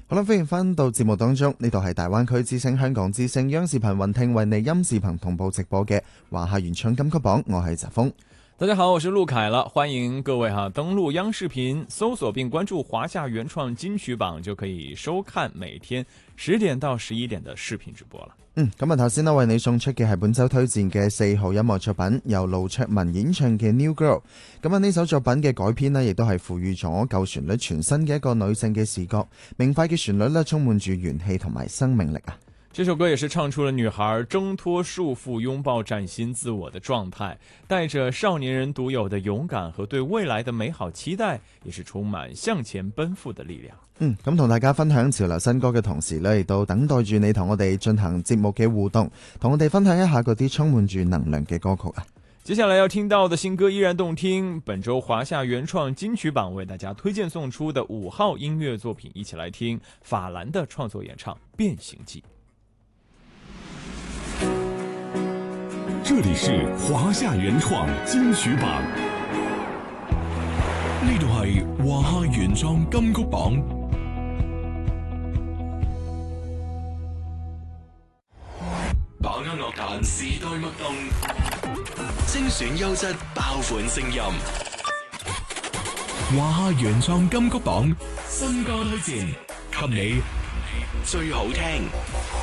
好啦，歡迎翻到節目當中，呢度係大灣區之聲、香港之聲、央視頻雲聽為你音視頻同步直播嘅華夏原創金曲榜，我係澤峰。 大家好，我是陸凱了，歡迎各位登錄央視頻搜索並關注華夏原創金曲榜，就可以收看每天10點到11點的視頻直播了。 咁啊，頭先為你送出嘅係本周推薦嘅4號音樂作品，由盧卓文演唱嘅 New Girl。咁啊，呢首作品嘅改編呢，亦都係賦予咗舊旋律全新嘅一個女性嘅視覺，明快嘅旋律呢，充滿住元氣同埋生命力啊！ 這首歌也是唱出了女孩掙脫束縛、擁抱嶄新自我的狀態，帶着少年人獨有的勇敢和對未來的美好期待，也是充滿向前奔赴的力量。 咁同大家分享潮流新歌嘅同時呢，亦都等待住你同我哋進行節目嘅互動，同我哋分享一下嗰啲充滿住能量嘅歌曲啊！ 接下來要聽到的新歌依然動聽，本周華夏原創金曲榜為大家推薦送出的5號音樂作品，一起來聽法蘭的創作演唱《變形記》。 這裡是華夏原創金曲榜，呢度係華夏原創金曲榜。把握樂壇時代脈動，精選優質爆款聲音。華夏原創金曲榜新歌推薦，給你最好聽。